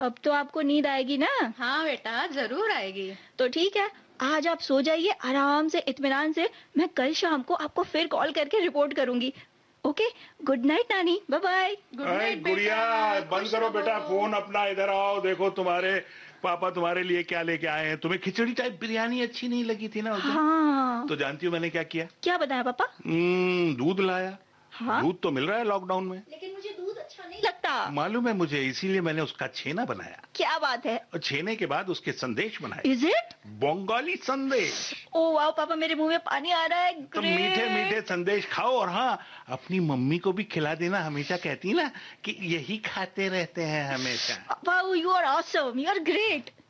अब तो आपको नींद आएगी ना? हाँ बेटा, जरूर आएगी। तो ठीक है, आज आप सो जाइए आराम से, इत्मीनान से। मैं कल शाम को आपको फिर कॉल करके रिपोर्ट करूंगी। ओके, गुड नाइट नानी, बाय बाय। गुड अरे नाइट गुड़िया, बेटा, बंद खुश करो बेटा रहो। फोन अपना, इधर आओ। देखो तुम्हारे पापा तुम्हारे लिए क्या लेके आए हैं। तुम्हें खिचड़ी टाइप बिरयानी अच्छी नहीं लगी थी ना उस दिन? हाँ। तो जानती हो मैंने क्या किया? क्या बताया पापा? दूध लाया। हाँ, दूध तो मिल रहा है लॉकडाउन में। लेकिन मुझे दूध अच्छा नहीं लगता। मालूम है मुझे, इसीलिए मैंने उसका छेना बनाया। क्या बात है? और छेने के बाद उसके संदेश बनाए। Is it? बंगाली संदेश। ओ वाओ पापा, मेरे मुंह में पानी आ रहा है। तो मीठे मीठे संदेश खाओ, और हाँ, अपनी मम्मी को भी खिला देना। हमेशा कहती ना कि यही खाते रहते हैं हमेशा। Wow, you are awesome, you are great.